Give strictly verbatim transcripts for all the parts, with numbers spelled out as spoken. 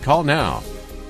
Call now.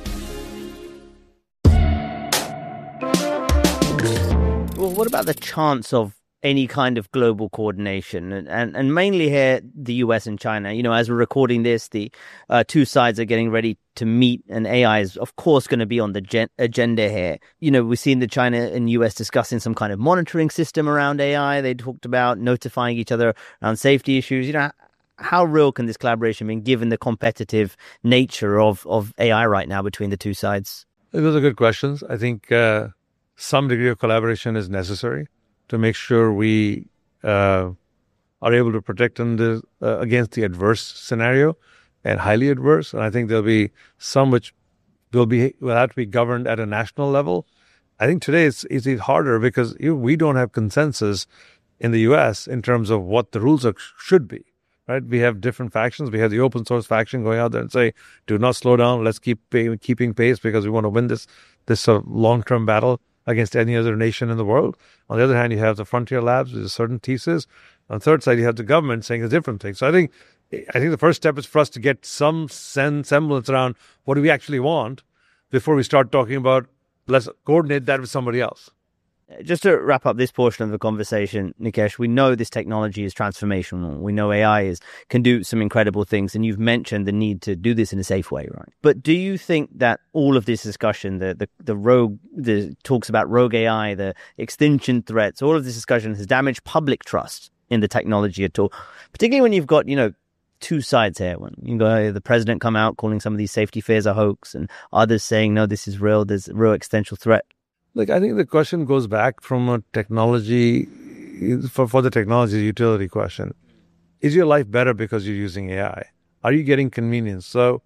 Well, what about the chance of any kind of global coordination? And, and, and mainly here, the U S and China. You know, as we're recording this, the uh, two sides are getting ready to meet, and A I is, of course, going to be on the gen- agenda here. You know, we've seen the China and U S discussing some kind of monitoring system around A I. They talked about notifying each other around safety issues. You know, how real can this collaboration be, given the competitive nature of, of A I right now between the two sides? Those are good questions. I think uh, some degree of collaboration is necessary to make sure we uh, are able to protect them the, uh, against the adverse scenario and highly adverse. And I think there'll be some which will be will have to be governed at a national level. I think today it's, it's harder because we don't have consensus in the U S in terms of what the rules are, should be. Right? We have different factions. We have the open source faction going out there and say, do not slow down. Let's keep pay, keeping pace because we want to win this, this sort of long-term battle against any other nation in the world. On the other hand, you have the frontier labs with a certain thesis. On the third side, you have the government saying a different thing. So I think I think the first step is for us to get some semblance around what do we actually want before we start talking about let's coordinate that with somebody else. Just to wrap up this portion of the conversation, Nikesh, we know this technology is transformational. We know A I is can do some incredible things, and you've mentioned the need to do this in a safe way, right? But do you think that all of this discussion, the the, the rogue, the talks about rogue A I, the extinction threats, all of this discussion has damaged public trust in the technology at all? Particularly when you've got, you know, two sides here. When you got the president come out calling some of these safety fears a hoax, and others saying, no, this is real, there's a real existential threat. Look, I think the question goes back from a technology, for, for the technology utility question. Is your life better because you're using A I? Are you getting convenience? So,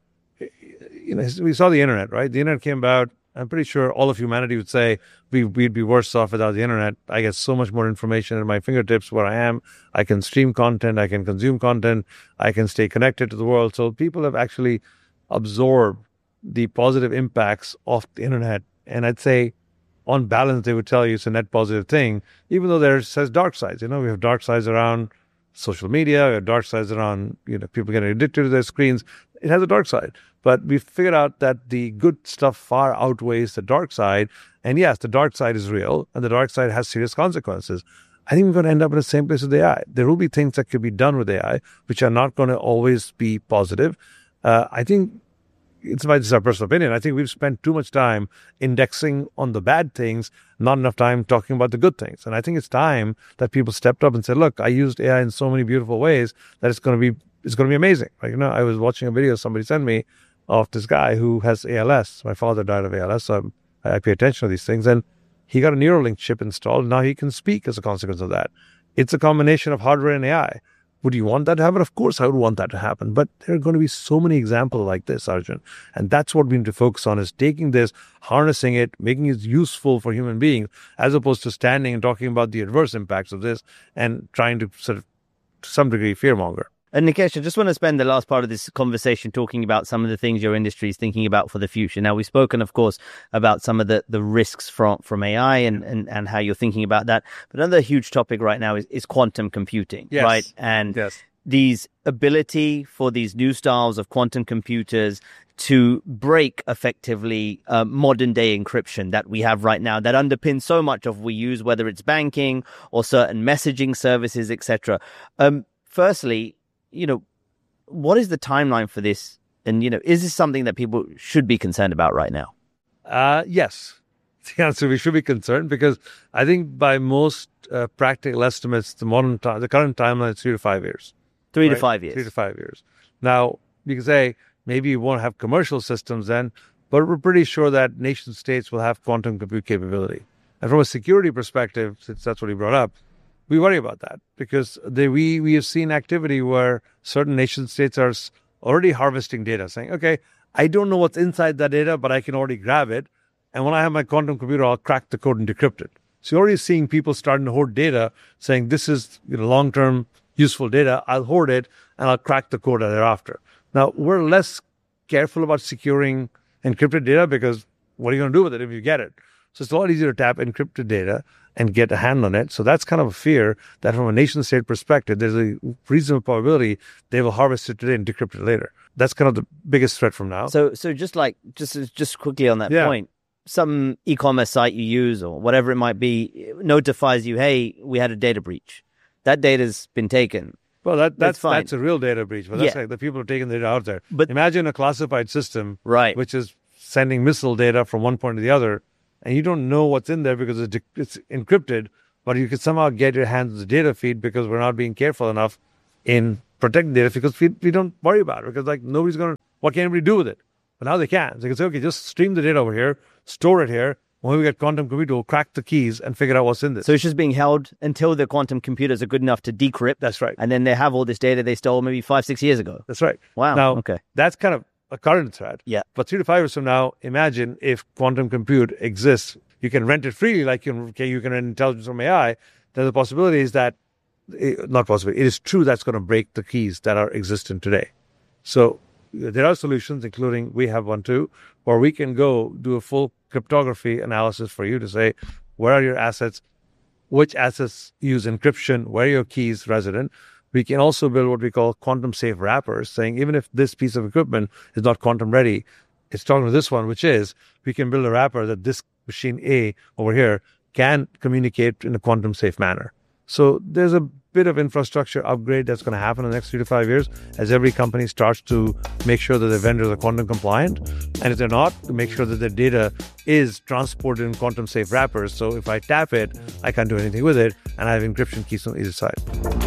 you know, we saw the internet, right? The internet came about. I'm pretty sure all of humanity would say we, we'd be worse off without the internet. I get so much more information at my fingertips where I am. I can stream content. I can consume content. I can stay connected to the world. So people have actually absorbed the positive impacts of the internet. And I'd say, on balance, they would tell you it's a net positive thing, even though there says dark sides. You know, we have dark sides around social media, we have dark sides around, you know, people getting addicted to their screens. It has a dark side. But we figured out that the good stuff far outweighs the dark side. And yes, the dark side is real, and the dark side has serious consequences. I think we're going to end up in the same place with A I. There will be things that could be done with A I, which are not going to always be positive. Uh, I think it's my just our personal opinion. I think we've spent too much time indexing on the bad things, not enough time talking about the good things. And I think it's time that people stepped up and said, look, I used A I in so many beautiful ways that it's going to be it's going to be amazing. Like, you know, I was watching a video somebody sent me of this guy who has A L S. My father died of A L S, so I, I pay attention to these things. And he got a Neuralink chip installed. Now he can speak as a consequence of that. It's a combination of hardware and A I. Would you want that to happen? Of course, I would want that to happen. But there are going to be so many examples like this, Arjun. And that's what we need to focus on, is taking this, harnessing it, making it useful for human beings, as opposed to standing and talking about the adverse impacts of this and trying to sort of, to some degree, fearmonger. And Nikesh, I just want to spend the last part of this conversation talking about some of the things your industry is thinking about for the future. Now, we've spoken, of course, about some of the, the risks from, from A I and, and, and how you're thinking about that. But another huge topic right now is, is quantum computing, yes. right? And yes. these ability for these new styles of quantum computers to break effectively uh, modern day encryption that we have right now that underpins so much of we use, whether it's banking or certain messaging services, et cetera. Um, firstly, you know, what is the timeline for this? And, you know, is this something that people should be concerned about right now? Uh, yes. The answer, we should be concerned, because I think by most uh, practical estimates, the modern time, the current timeline is three to five years. Three right? to five years. Three to five years. Now, you can say maybe you won't have commercial systems then, but we're pretty sure that nation states will have quantum compute capability. And from a security perspective, since that's what he brought up, we worry about that, because they, we, we have seen activity where certain nation states are already harvesting data, saying, okay, I don't know what's inside that data, but I can already grab it. And when I have my quantum computer, I'll crack the code and decrypt it. So you're already seeing people starting to hoard data, saying this is, you know, long-term useful data. I'll hoard it and I'll crack the code thereafter. Now, we're less careful about securing encrypted data, because what are you going to do with it if you get it? So it's a lot easier to tap encrypted data and get a hand on it. So that's kind of a fear that from a nation state perspective, there's a reasonable probability they will harvest it today and decrypt it later. that's kind of the biggest threat from now. So, so just like just just quickly on that Yeah. point, some e-commerce site you use or whatever it might be notifies you, hey, we had a data breach. That data's been taken. Well, that, That's that's fine. that's a real data breach, but that's Yeah. like the people are taking the data out there. But- Imagine a classified system, Right. which is sending missile data from one point to the other, and you don't know what's in there because it's, de- it's encrypted, but you could somehow get your hands on the data feed because we're not being careful enough in protecting data because we, we don't worry about it because like nobody's going to, what can anybody do with it? But now they can. So they can say, okay, just stream the data over here, store it here. When we get quantum computer, we'll crack the keys and figure out what's in this. So it's just being held until the quantum computers are good enough to decrypt. That's right. And then they have all this data they stole maybe five, six years ago. That's right. Wow. Now, Okay. that's kind of a current threat. Yeah. But three to five years from now, imagine if quantum compute exists, you can rent it freely, like you can, okay, you can rent intelligence from A I. Then the possibility is that, it, not possible, it is true that's going to break the keys that are existent today. So there are solutions, including we have one too, where we can go do a full cryptography analysis for you to say, where are your assets? Which assets use encryption? Where are your keys resident? We can also build what we call quantum safe wrappers, saying even if this piece of equipment is not quantum ready, it's talking to this one, which is we can build a wrapper that this machine A over here can communicate in a quantum safe manner. So there's a bit of infrastructure upgrade that's going to happen in the next three to five years as every company starts to make sure that their vendors are quantum compliant. And if they're not, to make sure that their data is transported in quantum safe wrappers. So if I tap it, I can't do anything with it. And I have encryption keys on either side.